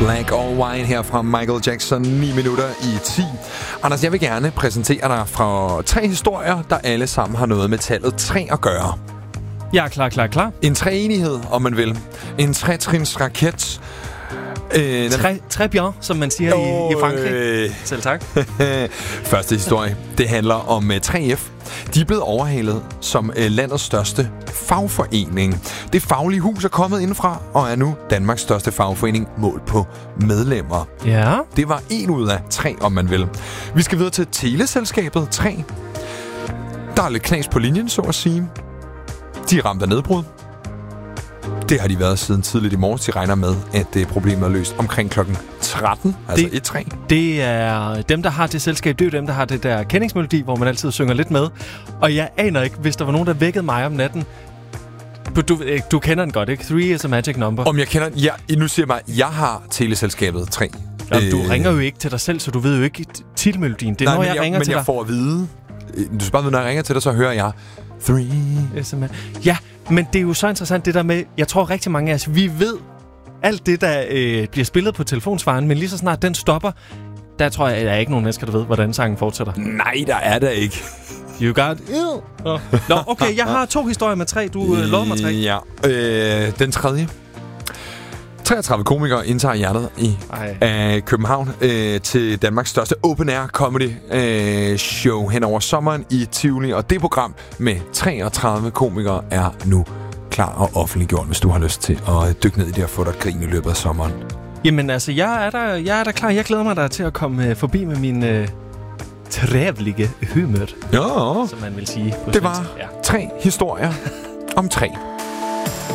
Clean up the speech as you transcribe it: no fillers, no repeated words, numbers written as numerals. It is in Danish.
Black or White her fra Michael Jackson, 9 minutter i 10. Anders, jeg vil gerne præsentere dig fra 3 historier, der alle sammen har noget med tallet 3 at gøre. Jeg er klar. En treenighed, om man vil. En 3-trins raket. Très bien, som man siger i Frankrig. Selv tak. Første historie, det handler om 3F. De er blevet overhalet som landets største fagforening. Det faglige hus er kommet indfra og er nu Danmarks største fagforening målt på medlemmer. Ja. Det var 1 ud af 3, om man vil. Vi skal videre til teleselskabet 3. Der er lidt knas på linjen, så at sige. De er ramt af nedbrud. Det har de været siden tidligt i morges. De regner med, at problemet er løst omkring klokken 13, altså 1-3. Det er dem, der har det selskab. Det er jo dem, der har det der kendingsmelodi, hvor man altid synger lidt med. Og jeg aner ikke, hvis der var nogen, der vækkede mig om natten. Du kender den godt, ikke? 3 is a magic number. Om jeg kender den? Ja, nu siger jeg bare, jeg har teleselskabet 3. Jamen, du ringer jo ikke til dig selv, så du ved jo ikke titelmelodien. Det er, når jeg ringer til dig. Men jeg får at vide. Du skal bare vide, når jeg ringer til dig, så hører jeg 3. Ja, men det er jo så interessant det der med, jeg tror rigtig mange af os, vi ved alt det, der bliver spillet på telefonsvaren, men lige så snart den stopper, der tror jeg, at der er ikke nogen mennesker, der ved, hvordan sangen fortsætter. Nej, der er der ikke. You got it. Nå, okay, jeg har 2 historier med 3. Du lover mig 3. Ja, den tredje. 33 komikere indtager hjertet af København til Danmarks største open-air comedy show hen over sommeren i Tivoli. Og det program med 33 komikere er nu klar og offentliggjort, hvis du har lyst til at dykke ned i det og få dig et grin i løbet af sommeren. Jamen altså, jeg er der klar. Jeg glæder mig der til at komme forbi med min trevlige humør. Ja, som man vil sige på det var 3 historier om 3.